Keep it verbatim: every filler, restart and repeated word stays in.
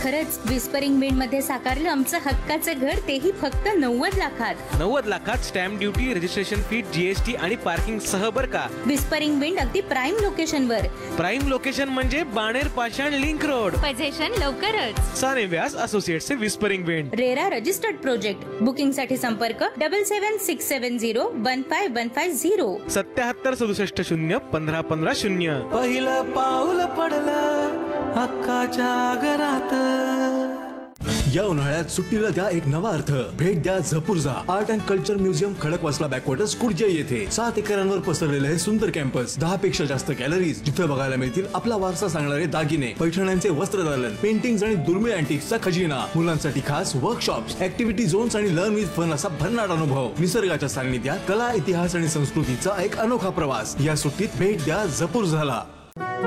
खरंच whispering wind मध्ये साकारलं आमचं हक्काचं घर, तेही फक्त नव्वद लाखात. नव्वद लाखात stamp duty, registration fee, GST आणि पार्किंग सह बर का. विस्परिंग विंड अगदी प्राईम लोकेशन वर. प्राईम लोकेशन म्हणजे बाणेर पाषाण लिंक रोड. पोझिशन लवकरच. साने व्यास associates whispering wind. RERA registered project. Booking साठी संपर्क double seven six seven zero one five one five zero सत्याहत्तर सदुसष्ट शून्य पंधरा पंधरा शून्य. पहिलं पाऊल पडलं हक्काच्या घरात. या उन्हाळ्यात सुट्टीला द्या एक नवा अर्थ. भेट द्या Zapurza art and culture museum, Khadakwasla backwaters, कुर्जे येथे. सात एकरांवर पसरलेलं हे सुंदर कॅम्पस, दहा पेक्षा जास्त गॅलरीज, जिथे बघायला मिळतील आपला वारसा सांगणारे दागिने, पैठण्यांचे वस्त्रदालन, पेंटिंग्स आणि दुर्मिळ अँटिक्सचा खजिना. मुलांसाठी खास वर्कशॉप्स, ऍक्टिव्हिटी झोन्स आणि लर्न विथ फन असा भन्नाट अनुभव. निसर्गाच्या सान्निध्यात कला, इतिहास आणि संस्कृतीचा एक अनोखा प्रवास. या सुट्टीत भेट द्या झपूर्झाला.